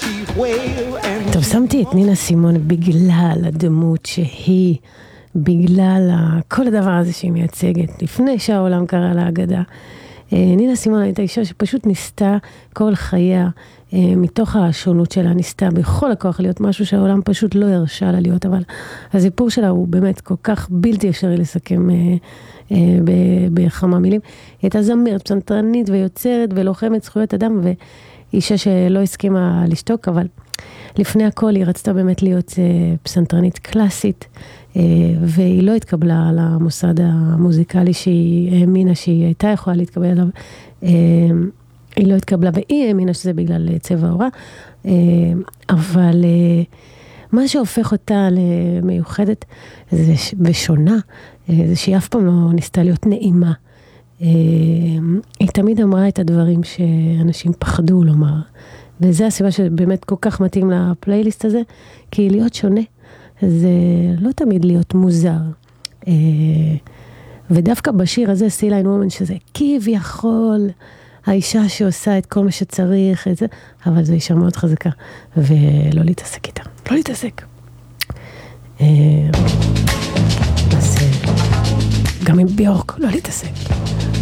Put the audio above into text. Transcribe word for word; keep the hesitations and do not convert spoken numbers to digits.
טוב, שמתי את נינה סימון בגלל הדמות שהיא, בגלל כל הדבר הזה שהיא מייצגת, לפני שהעולם קרא לה אגדה. נינה סימון הייתה אישה שפשוט ניסתה כל חייה, מתוך השונות שלה, ניסתה בכל הכוח להיות משהו שהעולם פשוט לא הרשה לה להיות, אבל הסיפור שלה הוא באמת כל כך בלתי אפשרי לסכם בכמה מילים. היא הייתה זמרת, פסנתרנית ויוצרת ולוחמת זכויות אדם, ואישה שלא הסכימה לשתוק, אבל לפני הכל היא רצתה באמת להיות פסנתרנית קלאסית, והיא לא התקבלה למוסד המוזיקלי שהיא האמינה שהיא הייתה יכולה להתקבל אליו. היא לא התקבלה, והיא האמינה שזה בגלל צבע עורה, אבל מה שהופך אותה למיוחדת ושונה, זה שהיא אף פעם לא ניסתה להיות נעימה. היא תמיד אמרה את הדברים שאנשים פחדו לומר, וזו הסיבה שבאמת כל כך מתאים לפלייליסט הזה, כי להיות שונה, זה לא תמיד להיות מוזר. ודווקא בשיר הזה, See Line Woman, שזה כביכול האישה שעושה את כל מה שצריך, את זה, אבל זו אישה מאוד חזקה, ולא להתעסק איתה. לא להתעסק. אז גם עם ביורק, לא להתעסק.